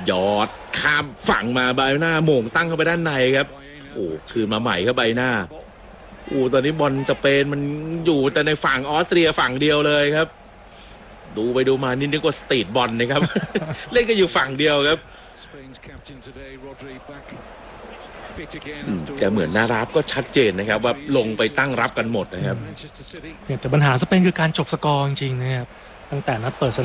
ยอดข้ามฝั่งมาใบหน้าโหม่งตั้งเข้าไปด้านในครับโอ้คืนมาใหม่ครับใบหน้าโอ้ตอนนี้บอลสเปนมันอยู่แต่ในฝั่งออสเตรียฝั่งเดียวเลยครับดูไปดูมานี่นึกว่าสตรีทบอลนะครับ เล่นกันอยู่ฝั่งเดียวครับแต่เหมือนหน้ารับก็ชัดเจนนะครับว่าลงไปตั้งรับกันหมดนะครับแต่ปัญหาสเปนคือการจบสกอร์จริงๆนะครับตั้งแต่นัดเปิด